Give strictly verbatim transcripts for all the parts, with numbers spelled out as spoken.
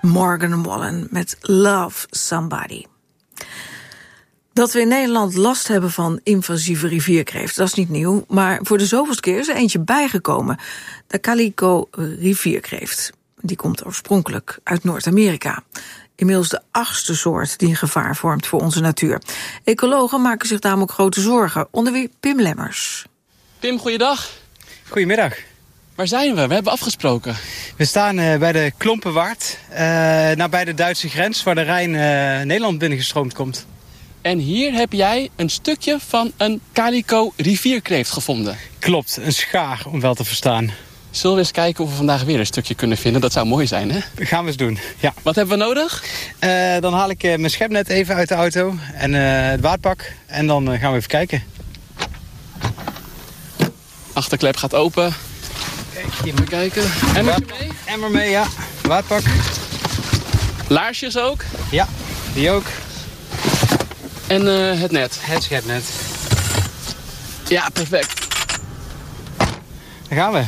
Morgan Wallen met Love Somebody. Dat we in Nederland last hebben van invasieve rivierkreeft, dat is niet nieuw. Maar voor de zoveelste keer is er eentje bijgekomen. De calico rivierkreeft. Die komt oorspronkelijk uit Noord-Amerika. Inmiddels de achtste soort die een gevaar vormt voor onze natuur. Ecologen maken zich daarom ook grote zorgen. Onder wie Pim Lemmers. Pim, goeiedag. Goedemiddag. Waar zijn we? We hebben afgesproken. We staan uh, bij de Klompenwaard, uh, nabij de Duitse grens, waar de Rijn uh, Nederland binnengestroomd komt. En hier heb jij een stukje van een calico rivierkreeft gevonden. Klopt, een schaar om wel te verstaan. Zullen we eens kijken of we vandaag weer een stukje kunnen vinden? Dat zou mooi zijn, hè? Dat gaan we eens doen, ja. Wat hebben we nodig? Uh, dan haal ik uh, mijn schepnet even uit de auto en uh, het waadpak. En dan uh, gaan we even kijken. Achterklep gaat open. Kijk, hier even kijken. Emmertje mee? Emmer mee, ja. Waadpak. Laarsjes ook? Ja, die ook. En uh, het net? Het schepnet. Ja, perfect. Daar gaan we.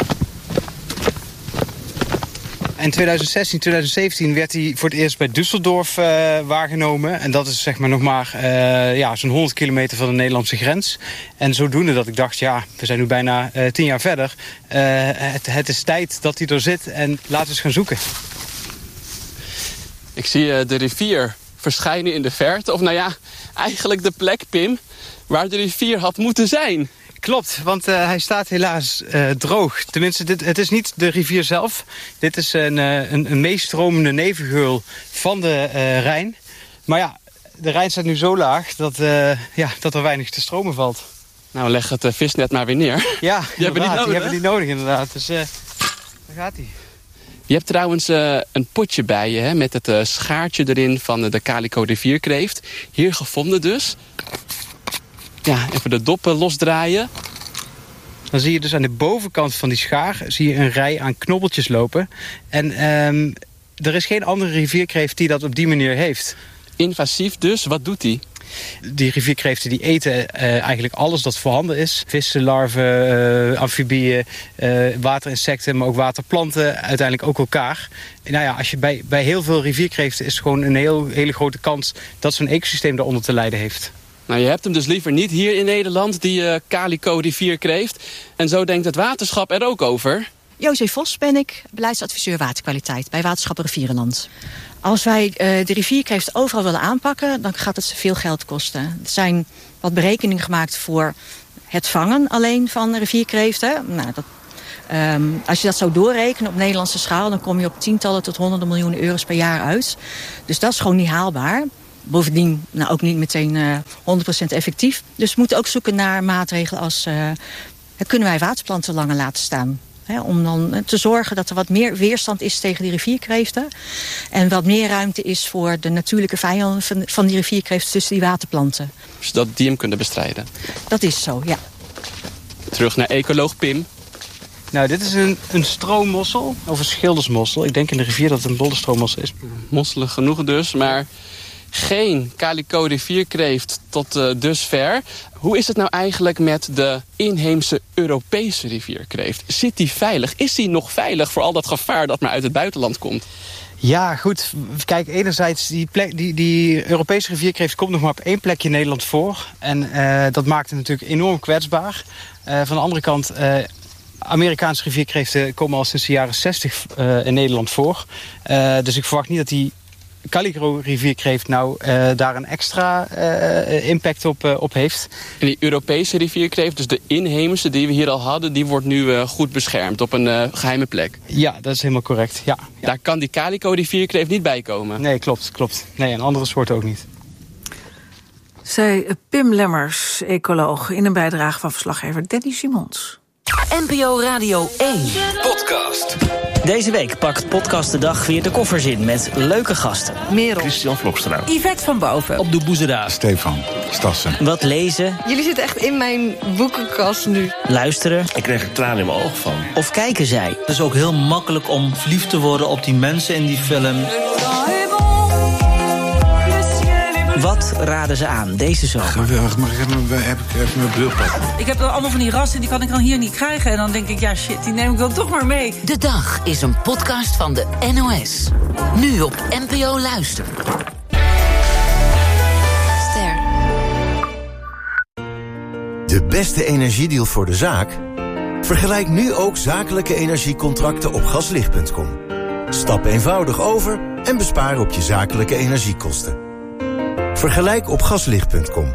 In twintig zestien, twintig zeventien werd hij voor het eerst bij Düsseldorf uh, waargenomen. En dat is zeg maar nog maar uh, ja, zo'n honderd kilometer van de Nederlandse grens. En zodoende dat ik dacht, ja, we zijn nu bijna uh, tien jaar verder. Uh, het, het is tijd dat hij er zit en laten we eens gaan zoeken. Ik zie uh, de rivier verschijnen in de verte. Of nou ja, eigenlijk de plek, Pim, waar de rivier had moeten zijn. Klopt, want uh, hij staat helaas uh, droog. Tenminste, dit, het is niet de rivier zelf. Dit is een, uh, een, een meestromende nevengeul van de uh, Rijn. Maar ja, de Rijn staat nu zo laag dat, uh, ja, dat er weinig te stromen valt. Nou, leg het uh, visnet maar weer neer. Ja, die hebben niet nodig. Die hebben niet nodig inderdaad. Dus uh, daar gaat hij. Je hebt trouwens uh, een potje bij je, hè, met het uh, schaartje erin van uh, de calico rivierkreeft. Hier gevonden dus. Ja, even de doppen losdraaien. Dan zie je dus aan de bovenkant van die schaar zie je een rij aan knobbeltjes lopen. En um, er is geen andere rivierkreeft die dat op die manier heeft. Invasief dus, wat doet die? Die rivierkreeften die eten uh, eigenlijk alles dat voorhanden is. Vissen, larven, uh, amfibieën, uh, waterinsecten, maar ook waterplanten. Uiteindelijk ook elkaar. En nou ja, als je bij, bij heel veel rivierkreeften is het gewoon een heel, hele grote kans dat zo'n ecosysteem daaronder te lijden heeft. Nou, je hebt hem dus liever niet hier in Nederland, die uh, calico rivierkreeft. En zo denkt het waterschap er ook over. José Vos ben ik, beleidsadviseur waterkwaliteit bij Waterschap Rivierenland. Als wij uh, de rivierkreeft overal willen aanpakken, dan gaat het veel geld kosten. Er zijn wat berekeningen gemaakt voor het vangen alleen van rivierkreeften. Nou, dat, um, als je dat zou doorrekenen op Nederlandse schaal, dan kom je op tientallen tot honderden miljoenen euro's per jaar uit. Dus dat is gewoon niet haalbaar. Bovendien nou, ook niet meteen uh, honderd procent effectief. Dus we moeten ook zoeken naar maatregelen als Uh, kunnen wij waterplanten langer laten staan. Hè, om dan te zorgen dat er wat meer weerstand is tegen die rivierkreeften. En wat meer ruimte is voor de natuurlijke vijanden van, van die rivierkreeften tussen die waterplanten. Zodat die hem kunnen bestrijden. Dat is zo, ja. Terug naar ecoloog Pim. Nou, dit is een, een stroommossel, of een schildersmossel. Ik denk in de rivier dat het een bollenstroommossel is. Mosselen genoeg dus, maar geen calico rivierkreeft tot uh, dusver. Hoe is het nou eigenlijk met de inheemse Europese rivierkreeft? Zit die veilig? Is die nog veilig voor al dat gevaar dat maar uit het buitenland komt? Ja, goed. Kijk, enerzijds, die, plek, die, die Europese rivierkreeft komt nog maar op één plekje in Nederland voor. En uh, dat maakt het natuurlijk enorm kwetsbaar. Uh, van de andere kant, Uh, Amerikaanse rivierkreeften komen al sinds de jaren zestig uh, in Nederland voor. Uh, dus ik verwacht niet dat die calico rivierkreeft nou uh, daar een extra uh, impact op, uh, op heeft. En die Europese rivierkreeft, dus de inheemse die we hier al hadden, die wordt nu uh, goed beschermd op een uh, geheime plek. Ja, dat is helemaal correct. Ja, ja. Daar kan die calico rivierkreeft niet bij komen. Nee, klopt, klopt. Nee, en andere soorten ook niet. Zei Pim Lemmers, ecoloog, in een bijdrage van verslaggever Danny Simons. N P O Radio één. Podcast. Deze week pakt Podcast de Dag weer de koffers in met leuke gasten. Merel. Christian Vlokstra. Yvette van Boven. Op de Boezeda. Stefan Stassen. Wat lezen. Jullie zitten echt in mijn boekenkast nu. Luisteren. Ik kreeg er tranen in mijn ogen van. Of kijken zij. Het is ook heel makkelijk om verliefd te worden op die mensen in die film. Wat raden ze aan deze zomer? Geweldig, maar ik heb mijn, heb ik even mijn bril pakken. Ik heb allemaal van die rassen, die kan ik dan hier niet krijgen. En dan denk ik, ja shit, die neem ik dan toch maar mee. De Dag is een podcast van de N O S. Nu op N P O Luister. Ster. De beste energiedeal voor de zaak? Vergelijk nu ook zakelijke energiecontracten op gaslicht punt com. Stap eenvoudig over en bespaar op je zakelijke energiekosten. Vergelijk op gaslicht punt com.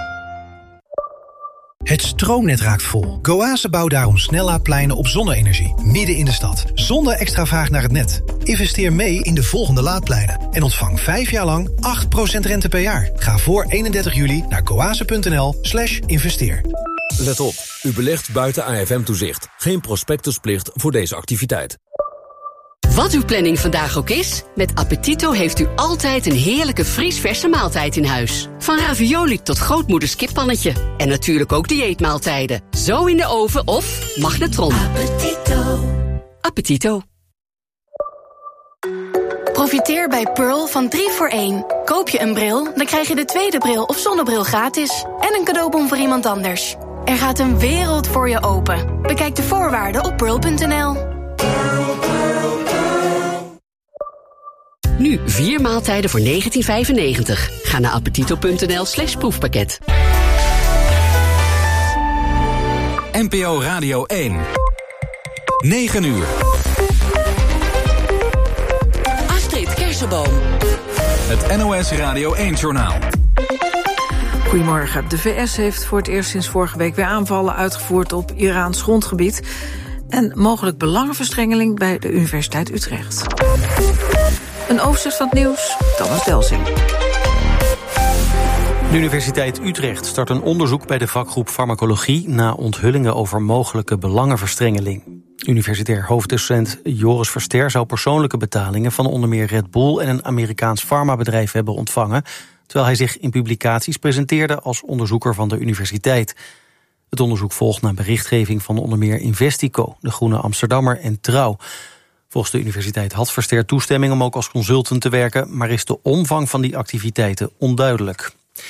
Het stroomnet raakt vol. Goase bouwt daarom snellaadpleinen op zonne-energie, midden in de stad. Zonder extra vraag naar het net. Investeer mee in de volgende laadpleinen. En ontvang vijf jaar lang acht procent rente per jaar. Ga voor eenendertig juli naar goase punt n l slash investeer. Let op, u belegt buiten A F M-toezicht. Geen prospectusplicht voor deze activiteit. Wat uw planning vandaag ook is, met Appetito heeft u altijd een heerlijke vriesverse maaltijd in huis. Van ravioli tot grootmoeders kippannetje. En natuurlijk ook dieetmaaltijden. Zo in de oven of magnetron. Appetito. Appetito. Profiteer bij Pearl van drie voor één. Koop je een bril, dan krijg je de tweede bril of zonnebril gratis. En een cadeaubon voor iemand anders. Er gaat een wereld voor je open. Bekijk de voorwaarden op pearl punt n l. Nu vier maaltijden voor negentien vijfennegentig. Ga naar appetito punt n l slash proefpakket. N P O Radio één. negen uur. Astrid Kersenboom. Het N O S Radio één-journaal. Goedemorgen. De V S heeft voor het eerst sinds vorige week weer aanvallen uitgevoerd op Iraans grondgebied. En mogelijk belangenverstrengeling bij de Universiteit Utrecht. Een overzicht van het nieuws, Thomas Delsing. De Universiteit Utrecht start een onderzoek bij de vakgroep Farmacologie na onthullingen over mogelijke belangenverstrengeling. Universitair hoofddocent Joris Verster zou persoonlijke betalingen van onder meer Red Bull en een Amerikaans farmabedrijf hebben ontvangen, terwijl hij zich in publicaties presenteerde als onderzoeker van de universiteit. Het onderzoek volgt na berichtgeving van onder meer Investico, De Groene Amsterdammer en Trouw. Volgens de universiteit had Verster toestemming om ook als consultant te werken, maar is de omvang van die activiteiten onduidelijk.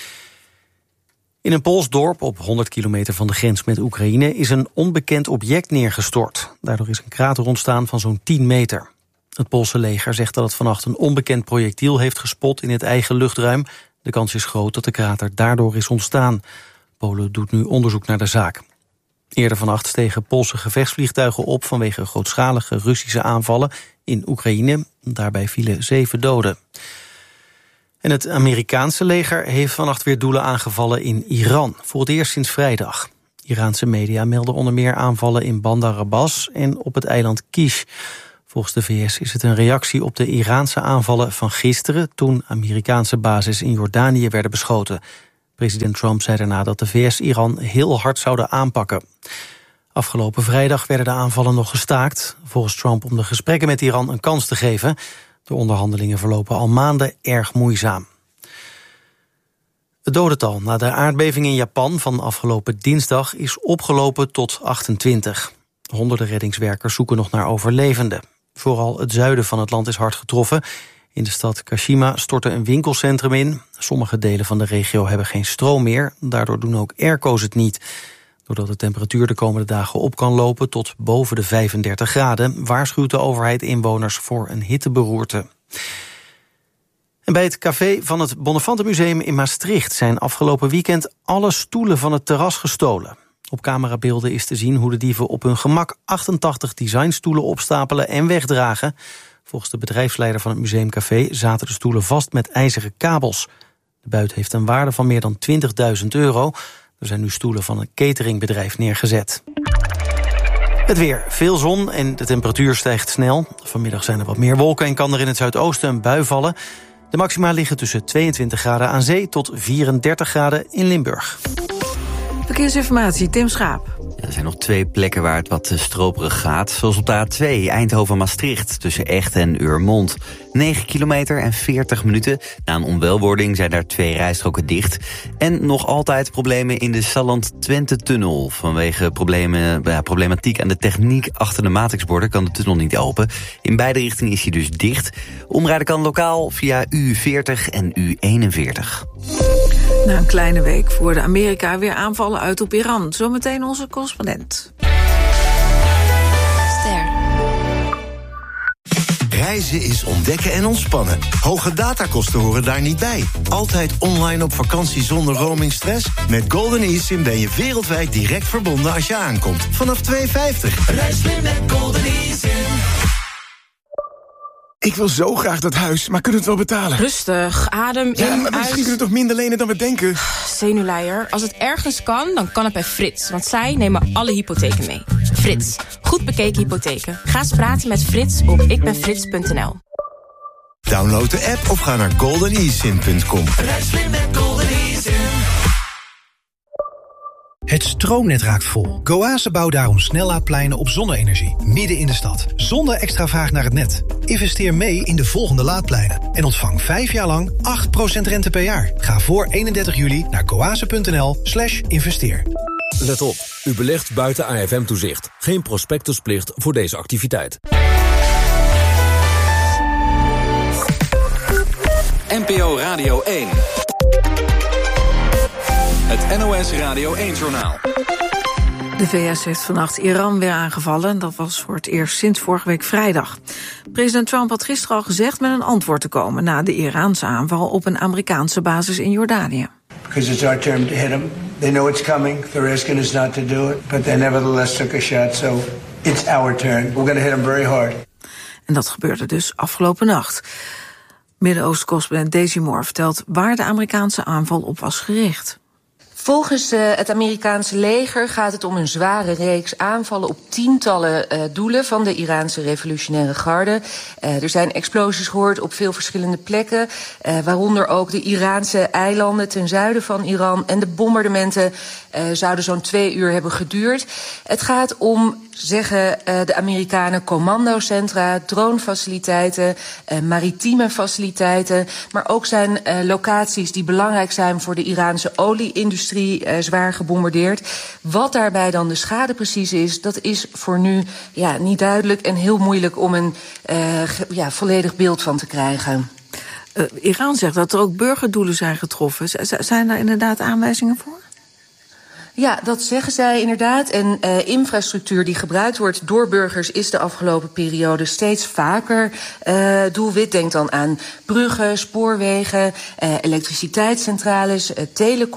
In een Pools dorp op honderd kilometer van de grens met Oekraïne is een onbekend object neergestort. Daardoor is een krater ontstaan van zo'n tien meter. Het Poolse leger zegt dat het vannacht een onbekend projectiel heeft gespot in het eigen luchtruim. De kans is groot dat de krater daardoor is ontstaan. Polen doet nu onderzoek naar de zaak. Eerder vannacht stegen Poolse gevechtsvliegtuigen op vanwege grootschalige Russische aanvallen in Oekraïne. Daarbij vielen zeven doden. En het Amerikaanse leger heeft vannacht weer doelen aangevallen in Iran. Voor het eerst sinds vrijdag. Iraanse media melden onder meer aanvallen in Bandar Abbas en op het eiland Kish. Volgens de V S is het een reactie op de Iraanse aanvallen van gisteren, toen Amerikaanse bases in Jordanië werden beschoten. President Trump zei daarna dat de V S Iran heel hard zouden aanpakken. Afgelopen vrijdag werden de aanvallen nog gestaakt. Volgens Trump om de gesprekken met Iran een kans te geven. De onderhandelingen verlopen al maanden erg moeizaam. Het dodental na de aardbeving in Japan van afgelopen dinsdag is opgelopen tot achtentwintig. Honderden reddingswerkers zoeken nog naar overlevenden. Vooral het zuiden van het land is hard getroffen. In de stad Kashima stortte een winkelcentrum in. Sommige delen van de regio hebben geen stroom meer. Daardoor doen ook airco's het niet. Doordat de temperatuur de komende dagen op kan lopen tot boven de vijfendertig graden... waarschuwt de overheid inwoners voor een hitteberoerte. En bij het café van het Bonnefantenmuseum in Maastricht zijn afgelopen weekend alle stoelen van het terras gestolen. Op camerabeelden is te zien hoe de dieven op hun gemak achtentachtig designstoelen opstapelen en wegdragen. Volgens de bedrijfsleider van het museumcafé zaten de stoelen vast met ijzeren kabels. De buit heeft een waarde van meer dan twintigduizend euro. Er zijn nu stoelen van een cateringbedrijf neergezet. Het weer. Veel zon en de temperatuur stijgt snel. Vanmiddag zijn er wat meer wolken en kan er in het zuidoosten een bui vallen. De maxima liggen tussen tweeëntwintig graden aan zee tot vierendertig graden in Limburg. Verkeersinformatie, Tim Schaap. Er zijn nog twee plekken waar het wat stroperig gaat. Zoals op de A twee, Eindhoven-Maastricht, tussen Echt en Urmond. negen kilometer en veertig minuten. Na een onwelwording zijn daar twee rijstroken dicht. En nog altijd problemen in de Salland-Twente-tunnel. Vanwege problemen, ja, problematiek aan de techniek achter de matrixborden kan de tunnel niet open. In beide richtingen is hij dus dicht. Omrijden kan lokaal via U veertig en U eenenveertig. Na een kleine week voerde Amerika weer aanvallen uit op Iran. Zometeen onze correspondent. Ster. Reizen is ontdekken en ontspannen. Hoge datakosten horen daar niet bij. Altijd online op vakantie zonder roamingstress? Met Golden eSIM ben je wereldwijd direct verbonden als je aankomt. Vanaf twee euro vijftig. Reis weer met Golden eSIM. Ik wil zo graag dat huis, maar kunnen we het wel betalen? Rustig, adem in, ja, maar misschien uit. kunnen we toch minder lenen dan we denken? Zenuwleier, als het ergens kan, dan kan het bij Frits. Want zij nemen alle hypotheken mee. Frits, goed bekeken hypotheken. Ga eens praten met Frits op ikbenfrits punt n l. Download de app of ga naar golden e sim punt com. Reis weer met Golden eSIM. Het stroomnet raakt vol. Goase bouwt daarom snellaadpleinen op zonne-energie, midden in de stad, zonder extra vraag naar het net. Investeer mee in de volgende laadpleinen en ontvang vijf jaar lang acht procent rente per jaar. Ga voor eenendertig juli naar goase punt n l slash investeer. Let op, u belegt buiten A F M-toezicht. Geen prospectusplicht voor deze activiteit. N P O Radio één. Het N O S Radio één-journaal. De V S heeft vannacht Iran weer aangevallen. Dat was voor het eerst sinds vorige week vrijdag. President Trump had gisteren al gezegd met een antwoord te komen na de Iraanse aanval op een Amerikaanse basis in Jordanië. Because it's our turn to hit them. They know it's coming. They're asking us not to do it. But they nevertheless took a shot. So it's our turn. We're going to hit them very hard. En dat gebeurde dus afgelopen nacht. Midden-Oosten-correspondent Daisy Moore vertelt waar de Amerikaanse aanval op was gericht. Volgens uh, het Amerikaanse leger gaat het om een zware reeks aanvallen op tientallen uh, doelen van de Iraanse revolutionaire garde. Uh, er zijn explosies gehoord op veel verschillende plekken, uh, waaronder ook de Iraanse eilanden ten zuiden van Iran. En de bombardementen uh, zouden zo'n twee uur hebben geduurd. Het gaat om, zeggen uh, de Amerikanen, commandocentra, dronefaciliteiten, uh, maritieme faciliteiten, maar ook zijn uh, locaties die belangrijk zijn voor de Iraanse olie-industrie uh, zwaar gebombardeerd. Wat daarbij dan de schade precies is, dat is voor nu ja, niet duidelijk en heel moeilijk om een uh, ge, ja, volledig beeld van te krijgen. Uh, Iran zegt dat er ook burgerdoelen zijn getroffen. Z- zijn daar inderdaad aanwijzingen voor? Ja, dat zeggen zij inderdaad. En uh, infrastructuur die gebruikt wordt door burgers is de afgelopen periode steeds vaker uh, doelwit. Denk dan aan bruggen, spoorwegen, uh, elektriciteitscentrales, uh,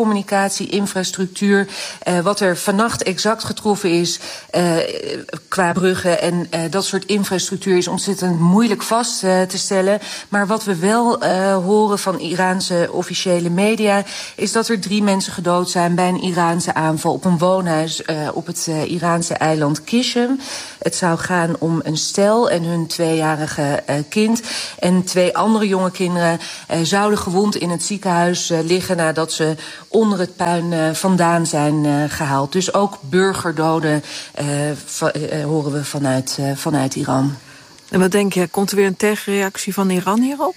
telecommunicatie-infrastructuur. Uh, wat er vannacht exact getroffen is uh, qua bruggen en uh, dat soort infrastructuur is ontzettend moeilijk vast uh, te stellen. Maar wat we wel uh, horen van Iraanse officiële media is dat er drie mensen gedood zijn bij een Iraanse aanval op een woonhuis uh, op het uh, Iraanse eiland Qishm. Het zou gaan om een stel en hun tweejarige uh, kind. En twee andere jonge kinderen uh, zouden gewond in het ziekenhuis uh, liggen nadat ze onder het puin uh, vandaan zijn uh, gehaald. Dus ook burgerdoden uh, va- uh, horen we vanuit, uh, vanuit Iran. En wat denk je, komt er weer een tegenreactie van Iran hierop?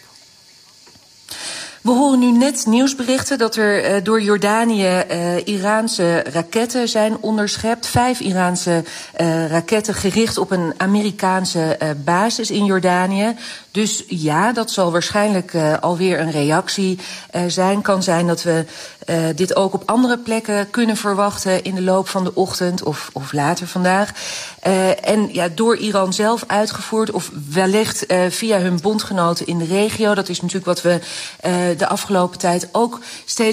We horen nu net nieuwsberichten dat er uh, door Jordanië uh, Iraanse raketten zijn onderschept. Vijf Iraanse uh, raketten gericht op een Amerikaanse uh, basis in Jordanië. Dus ja, dat zal waarschijnlijk uh, alweer een reactie uh, zijn. Kan zijn dat we uh, dit ook op andere plekken kunnen verwachten in de loop van de ochtend of, of later vandaag. Uh, en ja, door Iran zelf uitgevoerd of wellicht uh, via hun bondgenoten in de regio. Dat is natuurlijk wat we uh, de afgelopen tijd ook steeds